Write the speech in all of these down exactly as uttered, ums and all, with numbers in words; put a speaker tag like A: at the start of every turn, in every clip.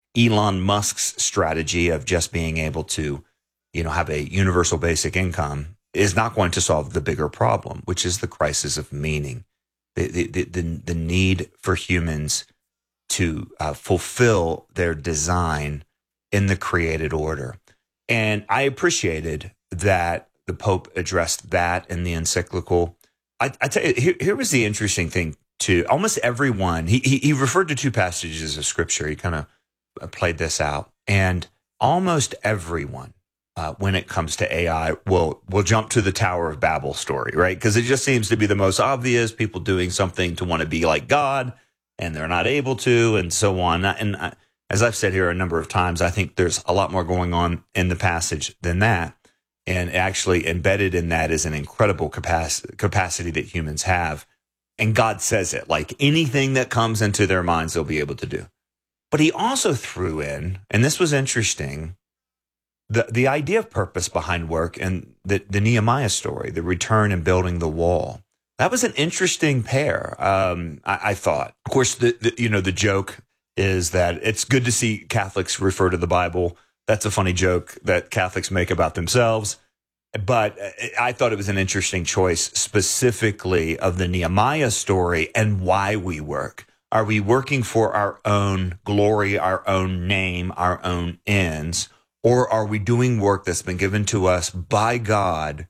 A: Elon Musk's strategy of just being able to, you know, have a universal basic income is not going to solve the bigger problem, which is the crisis of meaning, the the the, the need for humans to uh, fulfill their design in the created order. And I appreciated that the Pope addressed that in the encyclical. I, I tell you, here, here was the interesting thing too. Almost everyone, he, he, he referred to two passages of scripture. He kind of played this out. And almost everyone, uh, when it comes to A I, will will jump to the Tower of Babel story, right? Because it just seems to be the most obvious, people doing something to want to be like God, and they're not able to, and so on. And I, as I've said here a number of times, I think there's a lot more going on in the passage than that. And actually embedded in that is an incredible capacity, capacity that humans have. And God says it, like anything that comes into their minds, they'll be able to do. But he also threw in, and this was interesting, the, the idea of purpose behind work and the, the Nehemiah story, the return and building the wall. That was an interesting pair, um, I, I thought. Of course, the, the you know the joke is that it's good to see Catholics refer to the Bible. That's a funny joke that Catholics make about themselves. But I thought it was an interesting choice specifically of the Nehemiah story and why we work. Are we working for our own glory, our own name, our own ends? Or are we doing work that's been given to us by God?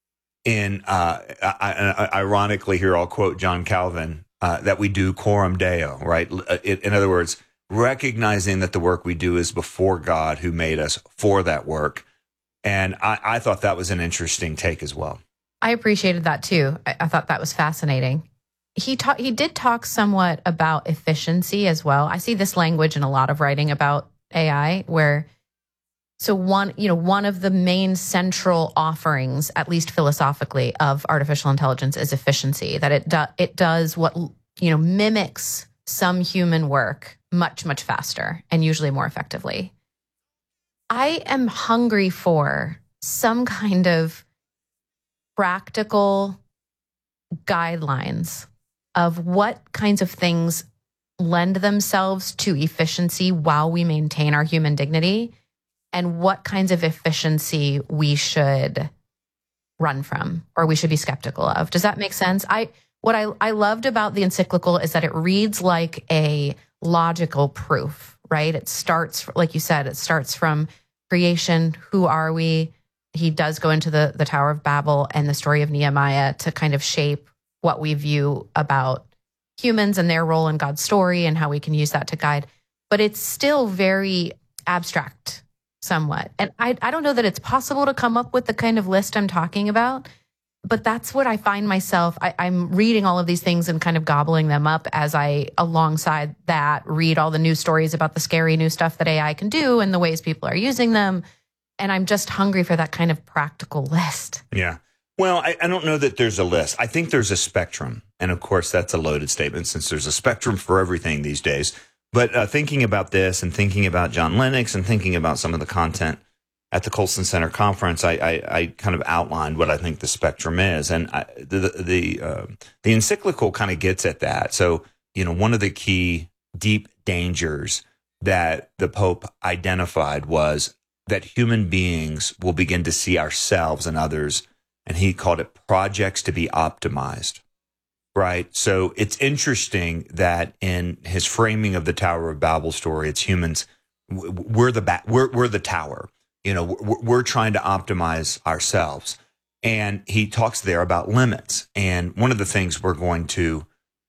A: In uh, I, I, ironically, here I'll quote John Calvin, uh, that we do coram Deo, right? In, in other words, recognizing that the work we do is before God who made us for that work. And I, I thought that was an interesting take as well.
B: I appreciated that too. I, I thought that was fascinating. He ta- he did talk somewhat about efficiency as well. I see this language in a lot of writing about A I where So one, you know, one of the main central offerings, at least philosophically, of artificial intelligence is efficiency, that it do, it does what, you know, mimics some human work much, much faster and usually more effectively. I am hungry for some kind of practical guidelines of what kinds of things lend themselves to efficiency while we maintain our human dignity, and what kinds of efficiency we should run from or we should be skeptical of. Does that make sense? I what I, I loved about the encyclical is that it reads like a logical proof, right? It starts, like you said, it starts from creation. Who are we? He does go into the, the Tower of Babel and the story of Nehemiah to kind of shape what we view about humans and their role in God's story and how we can use that to guide. But it's still very abstract somewhat. And I, I don't know that it's possible to come up with the kind of list I'm talking about, but that's what I find myself. I, I'm reading all of these things and kind of gobbling them up as I, alongside that, read all the news stories about the scary new stuff that A I can do and the ways people are using them. And I'm just hungry for that kind of practical list.
A: Yeah. Well, I, I don't know that there's a list. I think there's a spectrum. And of course, that's a loaded statement since there's a spectrum for everything these days. But uh, thinking about this and thinking about John Lennox and thinking about some of the content at the Colson Center conference, I, I, I kind of outlined what I think the spectrum is. And I, the the, uh, the encyclical kind of gets at that. So, you know, one of the key deep dangers that the Pope identified was that human beings will begin to see ourselves and others, and he called it projects to be optimized. Right. So it's interesting that in his framing of the Tower of Babel story, it's humans. We're the ba- we're we're the tower. You know, we're, we're trying to optimize ourselves. And he talks there about limits. And one of the things we're going to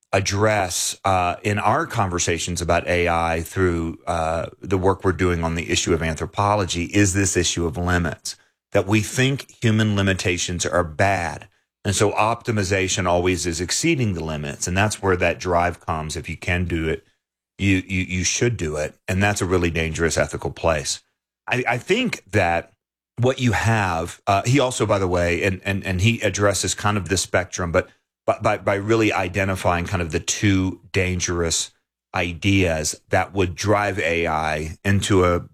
A: address uh, in our conversations about A I through uh, the work we're doing on the issue of anthropology is this issue of limits, that we think human limitations are bad. And so optimization always is exceeding the limits. And that's where that drive comes. If you can do it, you you, you should do it. And that's a really dangerous ethical place. I, I think that what you have, uh, he also, by the way, and, and, and he addresses kind of the spectrum, but by, by really identifying kind of the two dangerous ideas that would drive A I into a,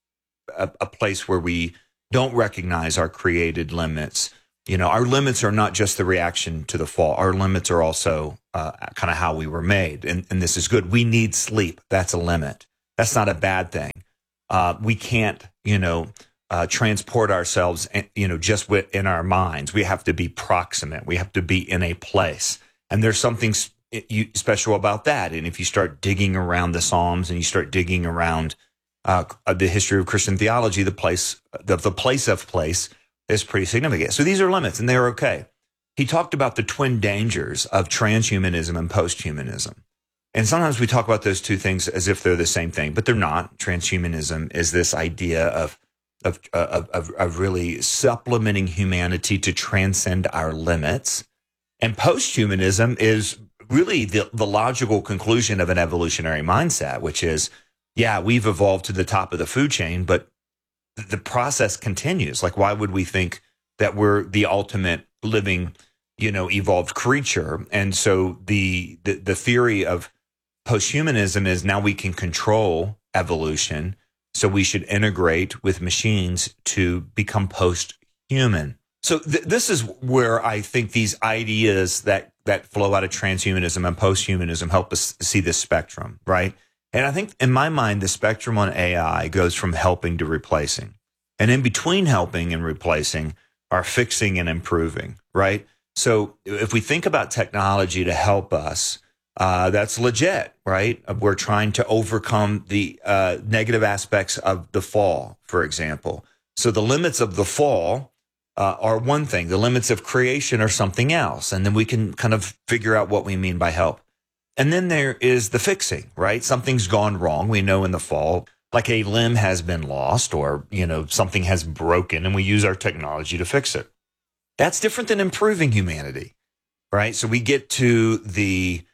A: a, a place where we don't recognize our created limits. You know, our limits are not just the reaction to the fall. Our limits are also uh, kind of how we were made. And, and this is good. We need sleep. That's a limit. That's not a bad thing. Uh, we can't, you know, uh, transport ourselves, you know, just within our minds. We have to be proximate. We have to be in a place. And there's something special about that. And if you start digging around the Psalms and you start digging around uh, the history of Christian theology, the place, the, the place of place is pretty significant. So these are limits, and they're okay. He talked about the twin dangers of transhumanism and posthumanism. And sometimes we talk about those two things as if they're the same thing, but they're not. Transhumanism is this idea of of of, of, of really supplementing humanity to transcend our limits. And posthumanism is really the, the logical conclusion of an evolutionary mindset, which is, yeah, we've evolved to the top of the food chain, but the process continues. Like, why would we think that we're the ultimate living, you know, evolved creature? And so the the, the theory of posthumanism is now we can control evolution, so we should integrate with machines to become post-human. So th- this is where I think these ideas that that flow out of transhumanism and posthumanism help us see this spectrum, right? And I think in my mind, the spectrum on A I goes from helping to replacing. And in between helping and replacing are fixing and improving, right? So if we think about technology to help us, uh, that's legit, right? We're trying to overcome the uh, negative aspects of the fall, for example. So the limits of the fall uh, are one thing. The limits of creation are something else. And then we can kind of figure out what we mean by help. And then there is the fixing, right? Something's gone wrong. We know in the fall, like a limb has been lost or, you know, something has broken, and we use our technology to fix it. That's different than improving humanity, right? So we get to the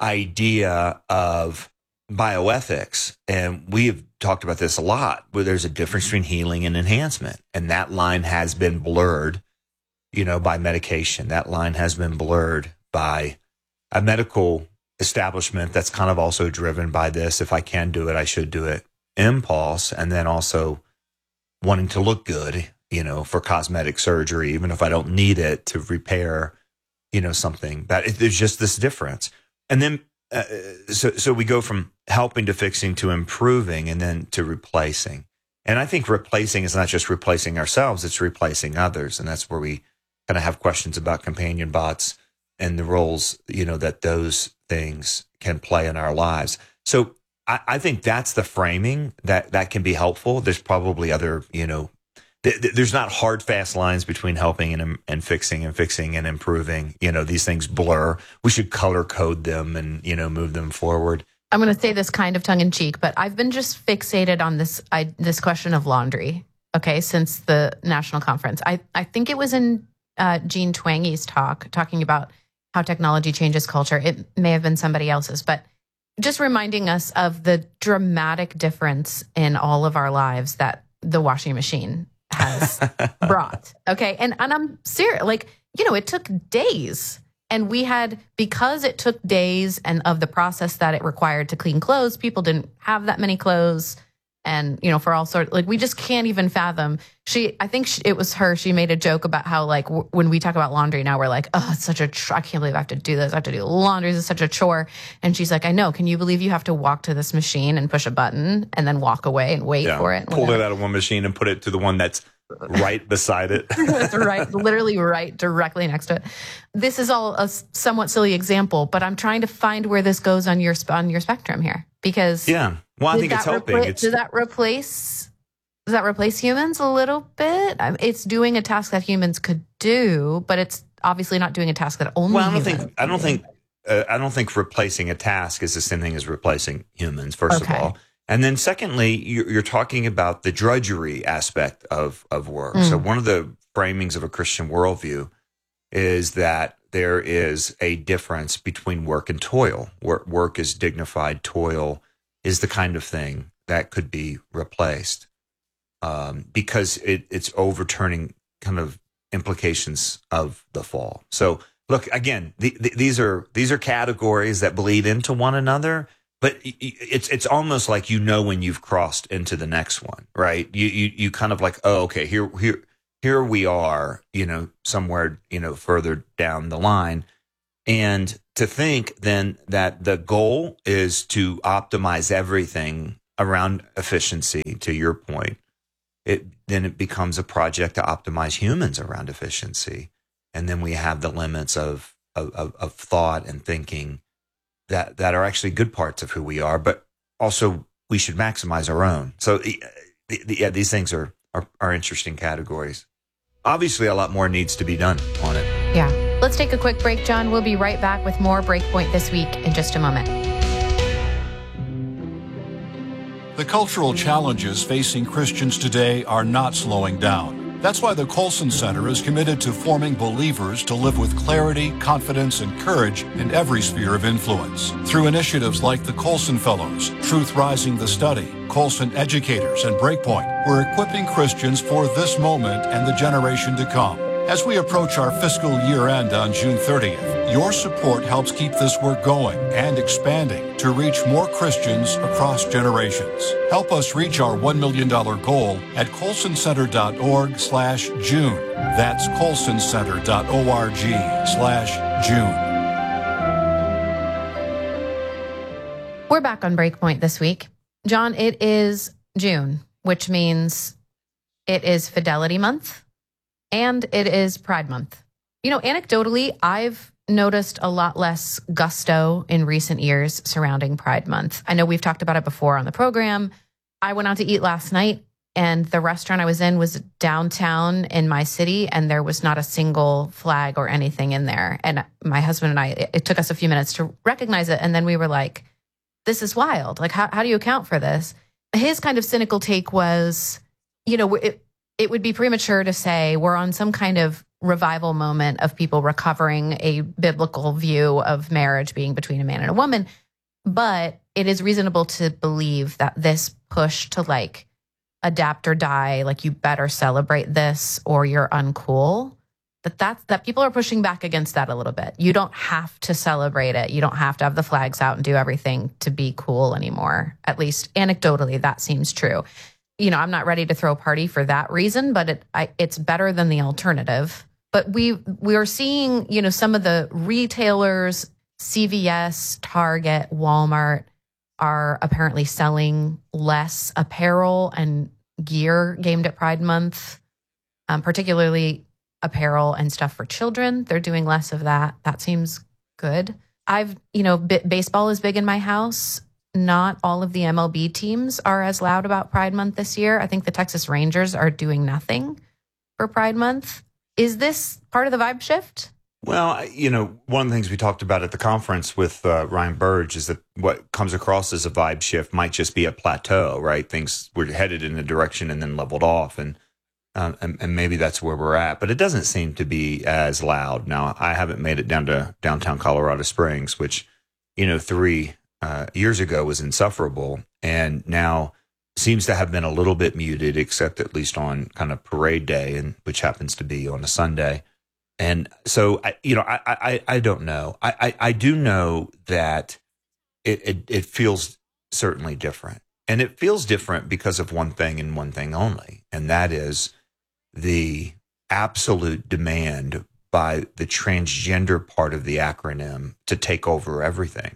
A: idea of bioethics, and we have talked about this a lot, where there's a difference between healing and enhancement. And that line has been blurred, you know, by medication. That line has been blurred by a medical establishment that's kind of also driven by this, if I can do it, I should do it, impulse, and then also wanting to look good, you know, for cosmetic surgery, even if I don't need it to repair, you know, something. That it, there's just this difference. And then, uh, so, so we go from helping to fixing to improving and then to replacing. And I think replacing is not just replacing ourselves, it's replacing others. And that's where we kind of have questions about companion bots and the roles, you know, that those things can play in our lives. So I, I think that's the framing that, that can be helpful. There's probably other, you know, th- th- there's not hard, fast lines between helping and, and fixing and fixing and improving. You know, these things blur. We should color code them and, you know, move them forward.
B: I'm going to say this kind of tongue in cheek, but I've been just fixated on this I, this question of laundry, okay, since the national conference. I, I think it was in uh, Jean Twangy's talk, talking about how technology changes culture. It may have been somebody else's, but just reminding us of the dramatic difference in all of our lives that the washing machine has brought. Okay. And, and I'm serious. Like, you know, it took days, and we had, because it took days and of the process that it required to clean clothes, people didn't have that many clothes. And, you know, for all sorts, like, we just can't even fathom. She, I think she, it was her, she made a joke about how, like, w- when we talk about laundry now, we're like, oh, it's such a, tr- I can't believe I have to do this. I have to do laundry. This is such a chore. And she's like, I know. Can you believe you have to walk to this machine and push a button and then walk away and wait
A: yeah.
B: for it?
A: Pull it out of one machine and put it to the one that's right beside it.
B: That's right. Literally right directly next to it. This is all a somewhat silly example, but I'm trying to find where this goes on your, on your spectrum here, because
A: yeah. Well, I think it's helping.
B: Repla-
A: it's,
B: does that replace? Does that replace humans a little bit? It's doing a task that humans could do, but it's obviously not doing a task that only.
A: Well, I don't
B: humans
A: think. I don't
B: do.
A: think. Uh, I don't think replacing a task is the same thing as replacing humans. First
B: Okay.
A: of all, and then secondly, you're, you're talking about the drudgery aspect of of work.
B: Mm.
A: So one of the framings of a Christian worldview is that there is a difference between work and toil. Work, work is dignified. Toil is the kind of thing that could be replaced, um, because it, it's overturning kind of implications of the fall. So look, again, the, the, these are these are categories that bleed into one another, but it's it's almost like, you know, when you've crossed into the next one, right? You you you kind of like, oh, okay, here here here we are, you know, somewhere, you know, further down the line. And to think then that the goal is to optimize everything around efficiency, to your point, it then it becomes a project to optimize humans around efficiency. And then we have the limits of of, of, of thought and thinking that, that are actually good parts of who we are, but also we should maximize our own. So the, the, yeah, these things are, are, are interesting categories. Obviously, a lot more needs to be done on it.
B: Yeah. Let's take a quick break, John. We'll be right back with more Breakpoint This Week in just a moment.
C: The cultural challenges facing Christians today are not slowing down. That's why the Colson Center is committed to forming believers to live with clarity, confidence, and courage in every sphere of influence. Through initiatives like the Colson Fellows, Truth Rising the Study, Colson Educators, and Breakpoint, we're equipping Christians for this moment and the generation to come. As we approach our fiscal year end on June thirtieth, your support helps keep this work going and expanding to reach more Christians across generations. Help us reach our one million dollars goal at colsoncenter.org slash June. That's colsoncenter.org slash June.
B: We're back on Breakpoint this week. John, it is June, which means it is Fidelity Month. And it is Pride Month. You know, anecdotally, I've noticed a lot less gusto in recent years surrounding Pride Month. I know we've talked about it before on the program. I went out to eat last night, and the restaurant I was in was downtown in my city, and there was not a single flag or anything in there. And my husband and I, it took us a few minutes to recognize it, and then we were like, this is wild. Like, how, how do you account for this? His kind of cynical take was, you know, it, it would be premature to say we're on some kind of revival moment of people recovering a biblical view of marriage being between a man and a woman. But it is reasonable to believe that this push to like adapt or die, like you better celebrate this or you're uncool, that that's, that people are pushing back against that a little bit. You don't have to celebrate it. You don't have to have the flags out and do everything to be cool anymore. At least anecdotally, that seems true. You know, I'm not ready to throw a party for that reason, but it, I, it's better than the alternative. But we we are seeing, you know, some of the retailers, C V S, Target, Walmart, are apparently selling less apparel and gear aimed at Pride Month, um, particularly apparel and stuff for children. They're doing less of that. That seems good. I've, you know, b- baseball is big in my house. Not all of the M L B teams are as loud about Pride Month this year. I think the Texas Rangers are doing nothing for Pride Month. Is this part of the vibe shift?
A: Well, you know, one of the things we talked about at the conference with uh, Ryan Burge is that what comes across as a vibe shift might just be a plateau, right? Things were headed in a direction and then leveled off, and, uh, and and maybe that's where we're at. But it doesn't seem to be as loud. Now, I haven't made it down to downtown Colorado Springs, which, you know, three uh, years ago was insufferable, and now seems to have been a little bit muted, except at least on kind of parade day, and which happens to be on a Sunday. And so, I, you know, I, I, I don't know. I, I, I do know that it, it, it feels certainly different. And it feels different because of one thing and one thing only. And that is the absolute demand by the transgender part of the acronym to take over everything.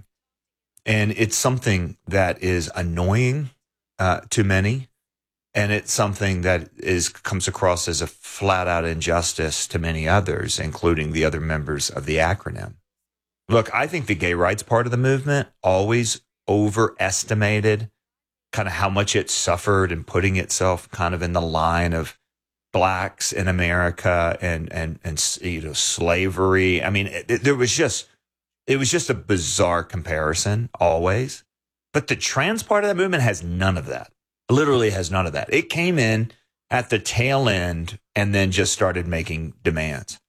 A: And it's something that is annoying uh, to many. And it's something that is comes across as a flat out injustice to many others, including the other members of the acronym. Look, I think the gay rights part of the movement always overestimated kind of how much it suffered in putting itself kind of in the line of blacks in America and, and, and you know, slavery. I mean, it, there was just, it was just a bizarre comparison always. But the trans part of that movement has none of that. Literally has none of that. It came in at the tail end and then just started making demands.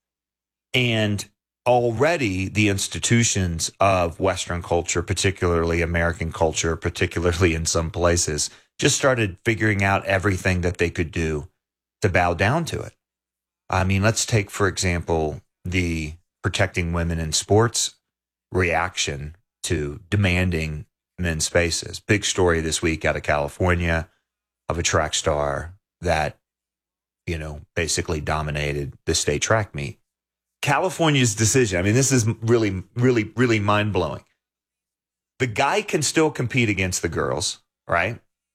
A: And already the institutions of Western culture, particularly American culture, particularly in some places, just started figuring out everything that they could do to bow down to it. I mean, let's take, for example, the protecting women in sports reaction to demanding men's spaces. Big story this week out of California of a track star that, you know, basically dominated the state track meet. California's decision, I mean, this is really, really, really mind-blowing. The guy can still compete against the girls, right?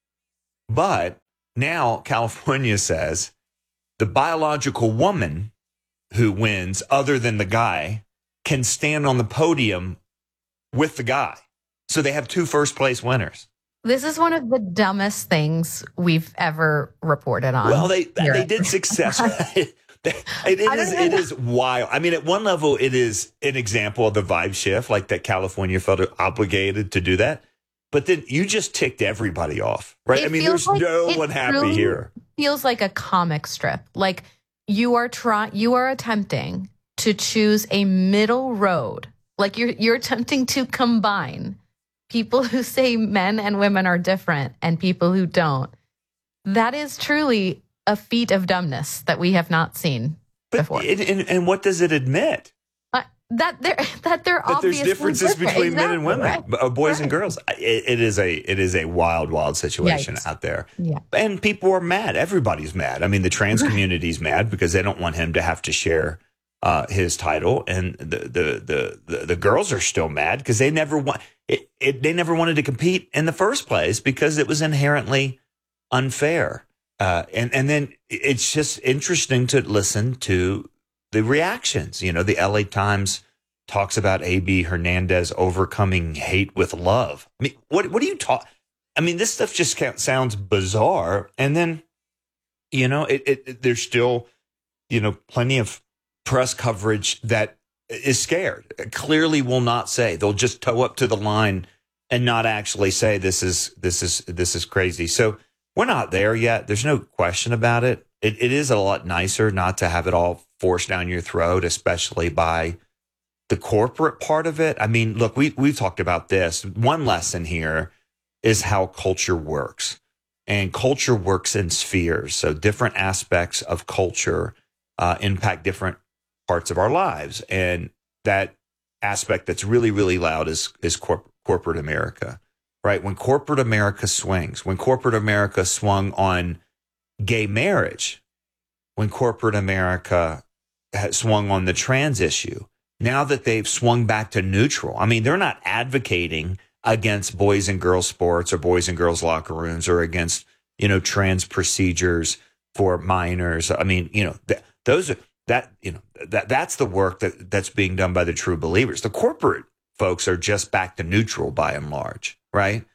A: But now California says the biological woman who wins, other than the guy, can stand on the podium with the guy. So they have two first place winners.
B: This is one of the dumbest things we've ever reported on.
A: Well, they here. they did successfully. it, it is it is wild. I mean, at one level, it is an example of the vibe shift, like that California felt obligated to do that. But then you just ticked everybody off, right?
B: It
A: I mean, there's
B: like,
A: no one happy here.
B: Feels like a comic strip. Like you are trying, you are attempting to choose a middle road. Like you're you're attempting to combine people who say men and women are different and people who don't. That is truly a feat of dumbness that we have not seen
A: but
B: before.
A: It, and, and what does it admit?
B: Uh, that there that there
A: that there's differences
B: different.
A: between
B: exactly,
A: men and women,
B: right?
A: uh, boys
B: right.
A: and girls. It, it is a it is a wild, wild situation
B: Yikes.
A: out there.
B: Yeah.
A: And people are mad. Everybody's mad. I mean, the trans community's mad because they don't want him to have to share uh, his title, and the the the the, the girls are still mad because they never want it, it. They never wanted to compete in the first place because it was inherently unfair. Uh, and and then it's just interesting to listen to the reactions. You know, the L A Times talks about A B Hernandez overcoming hate with love. I mean, what what do you talk? I mean, this stuff just sounds bizarre. And then, you know, it, it, it there's still, you know, plenty of press coverage that is scared. Clearly will not say. They'll just toe up to the line and not actually say this is this is this is crazy. So we're not there yet. There's no question about it. It it is a lot nicer not to have it all forced down your throat, especially by the corporate part of it. I mean, look, we we've talked about this. One lesson here is how culture works. And culture works in spheres. So different aspects of culture uh, impact different parts of our lives. And that aspect that's really, really loud is, is corp- corporate America, right? When corporate America swings, when corporate America swung on gay marriage, when corporate America has swung on the trans issue, now that they've swung back to neutral, I mean, they're not advocating against boys and girls sports or boys and girls locker rooms or against, you know, trans procedures for minors. I mean, you know, th- those are that, you know, that that's the work that that's being done by the true believers. The corporate folks are just back to neutral by and large, right?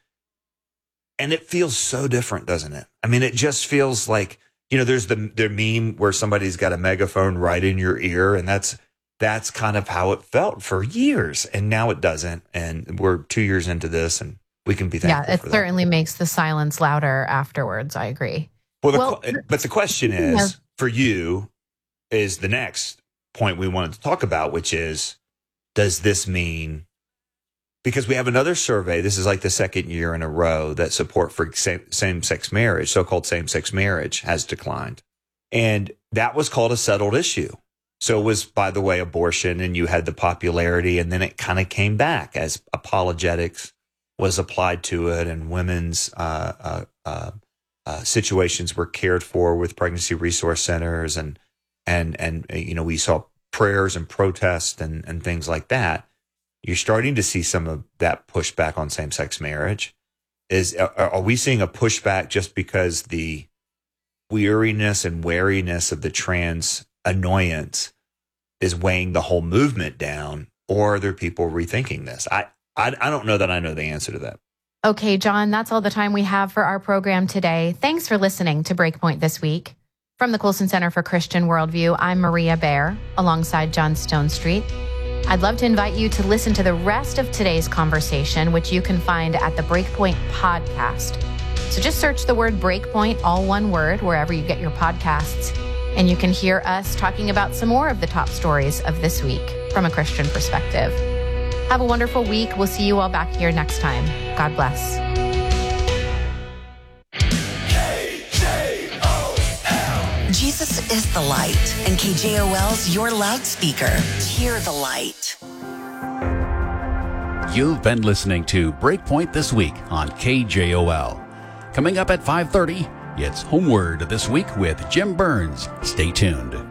A: And it feels so different, doesn't it? I mean, it just feels like, you know, there's the the meme where somebody's got a megaphone right in your ear, and that's that's kind of how it felt for years, and now it doesn't. And we're two years into this, and we can be thankful.
B: Yeah, it
A: for
B: certainly
A: that.
B: makes the silence louder afterwards. I agree.
A: Well, the,
B: well
A: but the question is yeah. for you is the next point we wanted to talk about, which is, does this mean? Because we have another survey. This is like the second year in a row that support for same, same-sex marriage, so-called same-sex marriage, has declined. And that was called a settled issue. So it was, by the way, abortion, and you had the popularity, and then it kind of came back as apologetics was applied to it, and women's uh, uh, uh, uh, situations were cared for with pregnancy resource centers, and and and you know we saw prayers and protests and and things like that. You're starting to see some of that pushback on same-sex marriage. Is are, are we seeing a pushback just because the weariness and wariness of the trans annoyance is weighing the whole movement down, or are there people rethinking this? I, I I don't know that I know the answer to that.
B: Okay, John, that's all the time we have for our program today. Thanks for listening to Breakpoint this week. From the Colson Center for Christian Worldview, I'm Maria Baer, alongside John Stonestreet. I'd love to invite you to listen to the rest of today's conversation, which you can find at the Breakpoint podcast. So just search the word Breakpoint, all one word, wherever you get your podcasts, and you can hear us talking about some more of the top stories of this week from a Christian perspective. Have a wonderful week. We'll see you all back here next time. God bless.
D: Jesus is the light, and K J O L's your loudspeaker. Hear the light.
E: You've been listening to Breakpoint This Week on K J O L. Coming up at five thirty, it's Homeward This Week with Jim Burns. Stay tuned.